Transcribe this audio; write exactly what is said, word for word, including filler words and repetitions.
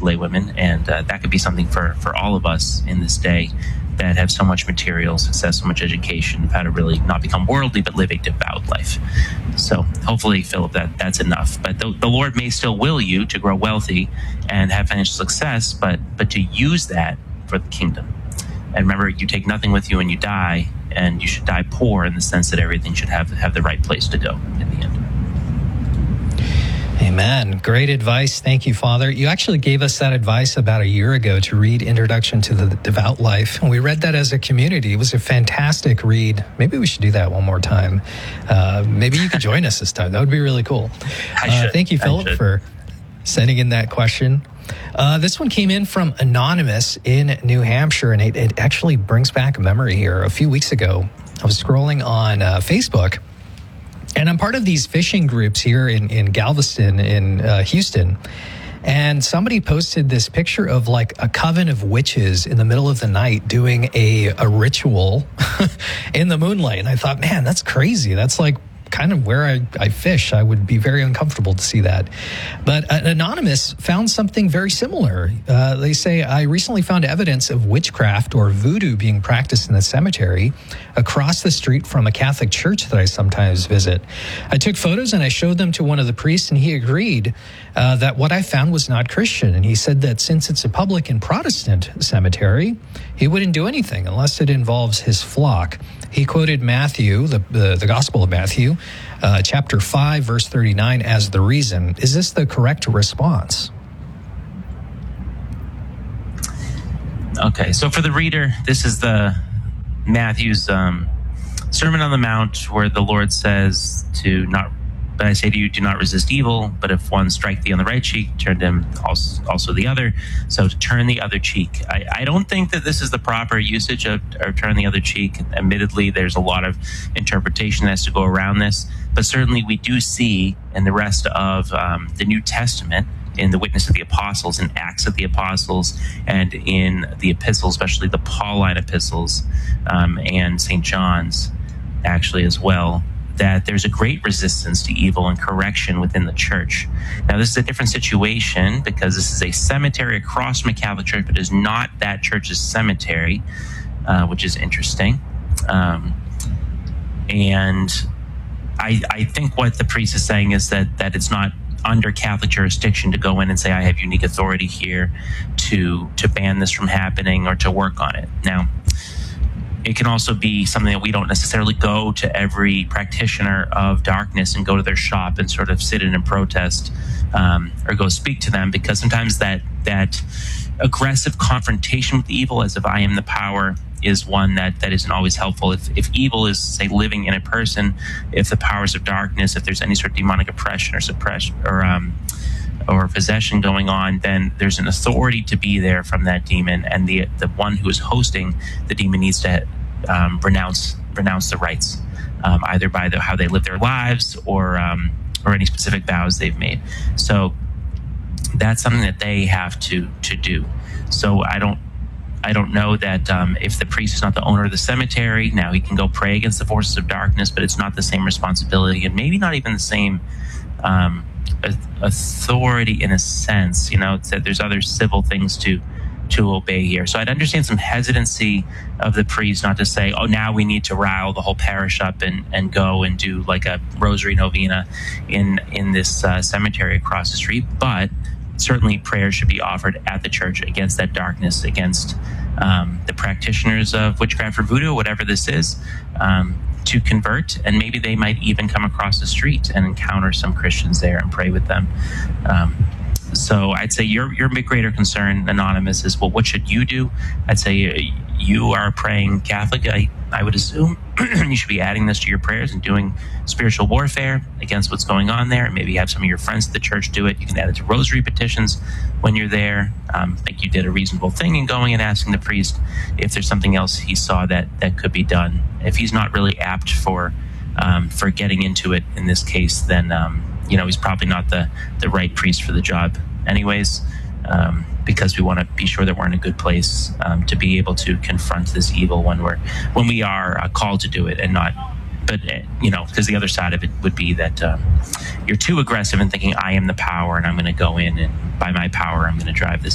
laywomen, and uh, that could be something for, for all of us in this day that have so much material success, so much education, of how to really not become worldly, but live a devout life. So hopefully, Philip, that, that's enough. But the, the Lord may still will you to grow wealthy and have financial success, but but to use that for the kingdom. And remember, you take nothing with you when you die, and you should die poor in the sense that everything should have, have the right place to go in the end. Amen. Great advice. Thank you, Father. You actually gave us that advice about a year ago to read Introduction to the Devout Life. And we read that as a community. It was a fantastic read. Maybe we should do that one more time. Uh, maybe you could join us this time. That would be really cool. Uh, thank you, Philip, for sending in that question. Uh, this one came in from Anonymous in New Hampshire, and it, it actually brings back a memory here. A few weeks ago, I was scrolling on uh, Facebook, and I'm part of these fishing groups here in, in Galveston, in uh, Houston. And somebody posted this picture of like a coven of witches in the middle of the night doing a, a ritual in the moonlight. And I thought, man, that's crazy. That's like kind of where I, I fish. I would be very uncomfortable to see that. But an Anonymous found something very similar. Uh, they say, I recently found evidence of witchcraft or voodoo being practiced in the cemetery across the street from a Catholic church that I sometimes visit. I took photos and I showed them to one of the priests, and he agreed uh, that what I found was not Christian. And he said that since it's a public and Protestant cemetery, he wouldn't do anything unless it involves his flock. He quoted Matthew, the, the, the Gospel of Matthew, uh, chapter five, verse thirty-nine, as the reason. Is this the correct response? Okay, so for the reader, this is the Matthew's um, Sermon on the Mount, where the Lord says to not, but I say to you, do not resist evil, but if one strike thee on the right cheek, turn to him also, also the other. So to turn the other cheek. I, I don't think that this is the proper usage of, of turn the other cheek. Admittedly, there's a lot of interpretation that has to go around this, but certainly we do see in the rest of um, the New Testament, in the witness of the apostles, in Acts of the Apostles, and in the epistles, especially the Pauline epistles um, and Saint John's actually as well, that there's a great resistance to evil and correction within the church. Now, this is a different situation because this is a cemetery across from a Catholic church, but is not that church's cemetery, uh, which is interesting. Um, and I, I think what the priest is saying is that that it's not under Catholic jurisdiction to go in and say, I have unique authority here to to ban this from happening or to work on it. Now, it can also be something that we don't necessarily go to every practitioner of darkness and go to their shop and sort of sit in and protest um, or go speak to them, because sometimes that that aggressive confrontation with evil, as if I am the power, is one that, that isn't always helpful. If, if evil is, say, living in a person, if the powers of darkness, if there's any sort of demonic oppression or suppression or um, or possession going on, then there's an authority to be there from that demon, and the the one who is hosting the demon needs to um, renounce renounce the rights, um, either by the, how they live their lives or um, or any specific vows they've made. So that's something that they have to to do. So I don't I don't know that um, if the priest is not the owner of the cemetery, now he can go pray against the forces of darkness, but it's not the same responsibility, and maybe not even the same um, authority in a sense. You know, it's that there's other civil things to to obey here. So I'd understand some hesitancy of the priest not to say, oh, now we need to rile the whole parish up and, and go and do like a rosary novena in, in this uh, cemetery across the street. But certainly prayers should be offered at the church against that darkness, against um, the practitioners of witchcraft or voodoo, whatever this is, um, to convert. And maybe they might even come across the street and encounter some Christians there and pray with them. Um, so I'd say your your big greater concern, Anonymous, is, well, what should you do? I'd say you are a praying Catholic. I, I would assume you should be adding this to your prayers and doing spiritual warfare against what's going on there. Maybe have some of your friends at the church do it. You can add it to rosary petitions when you're there. Um, I think you did a reasonable thing in going and asking the priest if there's something else he saw that, that could be done. If he's not really apt for um, for getting into it in this case, then um, you know he's probably not the, the right priest for the job anyways. Um, because we want to be sure that we're in a good place um, to be able to confront this evil when we're when we are uh, called to do it, and not, but uh, you know, because the other side of it would be that um, you're too aggressive in thinking I am the power and I'm going to go in and by my power I'm going to drive this